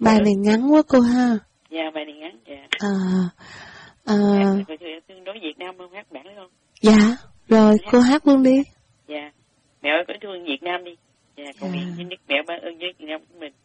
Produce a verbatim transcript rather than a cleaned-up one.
Bài này ngắn quá cô ha. Dạ, bài này ngắn, dạ. À, à, hát tương đối Việt Nam không, hát bản không? dạ, rồi hát. cô hát luôn đi. Dạ, mẹ ơi có thương Việt Nam đi. Dạ, cầu nguyện với nước mẹ ban ơn với Việt Nam của mình.